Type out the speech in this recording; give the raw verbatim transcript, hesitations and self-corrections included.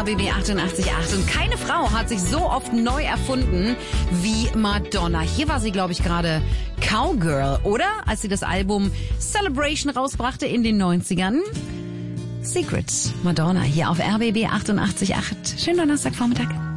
R B B achtundachtzig Komma acht. Und keine Frau hat sich so oft neu erfunden wie Madonna. Hier war sie, glaube ich, gerade Cowgirl, oder? Als sie das Album Celebration rausbrachte in den neunzigern. Secret, Madonna, hier auf R B B achtundachtzig Komma acht. Schönen Donnerstagvormittag.